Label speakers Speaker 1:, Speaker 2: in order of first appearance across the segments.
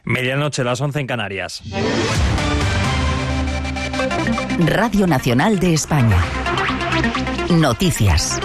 Speaker 1: Medianoche, las 11 en Canarias.
Speaker 2: Radio Nacional de España. Noticias.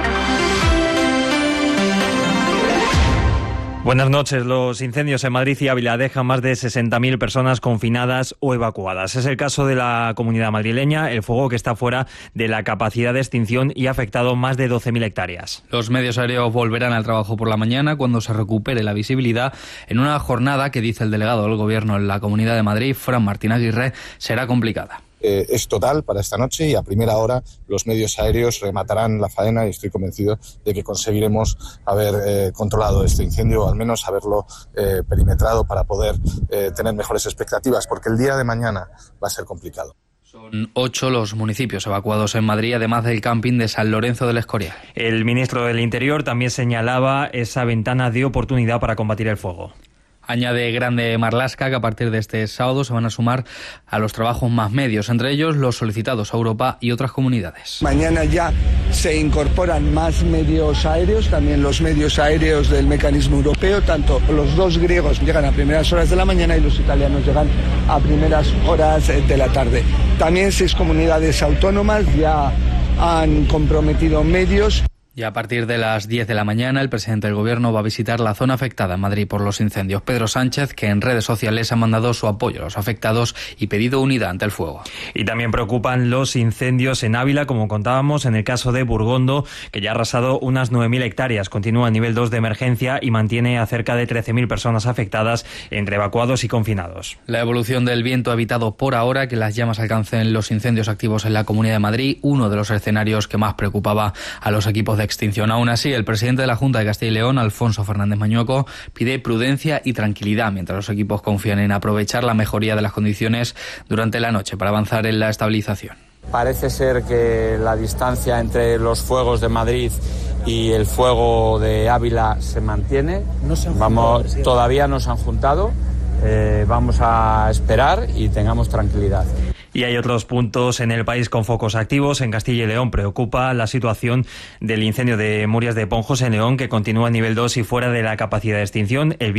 Speaker 1: Buenas noches. Los incendios en Madrid y Ávila dejan más de 60.000 personas confinadas o evacuadas. Es el caso de la comunidad madrileña, el fuego que está fuera de la capacidad de extinción y ha afectado más de 12.000 hectáreas.
Speaker 3: Los medios aéreos volverán al trabajo por la mañana cuando se recupere la visibilidad en una jornada que, dice el delegado del Gobierno en la Comunidad de Madrid, Fran Martín Aguirre, será complicada.
Speaker 4: Es total para esta noche y a primera hora los medios aéreos rematarán la faena y estoy convencido de que conseguiremos haber controlado este incendio, o al menos haberlo perimetrado para poder tener mejores expectativas, porque el día de mañana va a ser complicado.
Speaker 3: Son 8 los municipios evacuados en Madrid, además del camping de San Lorenzo del Escorial.
Speaker 1: El ministro del Interior también señalaba esa ventana de oportunidad para combatir el fuego.
Speaker 3: Añade Grande Marlaska que a partir de este sábado se van a sumar a los trabajos más medios, entre ellos los solicitados a Europa y otras comunidades.
Speaker 5: Mañana ya se incorporan más medios aéreos, también los medios aéreos del mecanismo europeo, tanto los dos griegos llegan a primeras horas de la mañana y los italianos llegan a primeras horas de la tarde. También 6 comunidades autónomas ya han comprometido medios.
Speaker 3: Y a partir de las 10 de la mañana, el presidente del Gobierno va a visitar la zona afectada en Madrid por los incendios. Pedro Sánchez, que en redes sociales ha mandado su apoyo a los afectados y pedido unidad ante el fuego.
Speaker 1: Y también preocupan los incendios en Ávila, como contábamos, en el caso de Burgondo, que ya ha arrasado unas 9.000 hectáreas. Continúa a nivel 2 de emergencia y mantiene a cerca de 13.000 personas afectadas, entre evacuados y confinados.
Speaker 3: La evolución del viento ha evitado por ahora que las llamas alcancen los incendios activos en la Comunidad de Madrid, uno de los escenarios que más preocupaba a los equipos de extinción. Aún así, el presidente de la Junta de Castilla y León, Alfonso Fernández Mañueco, pide prudencia y tranquilidad mientras los equipos confían en aprovechar la mejoría de las condiciones durante la noche para avanzar en la estabilización.
Speaker 6: Parece ser que la distancia entre los fuegos de Madrid y el fuego de Ávila se mantiene. Todavía no se han juntado. Vamos a esperar y tengamos tranquilidad.
Speaker 1: Y hay otros puntos en el país con focos activos. En Castilla y León preocupa la situación del incendio de Murias de Ponjos en León, que continúa a nivel 2 y fuera de la capacidad de extinción.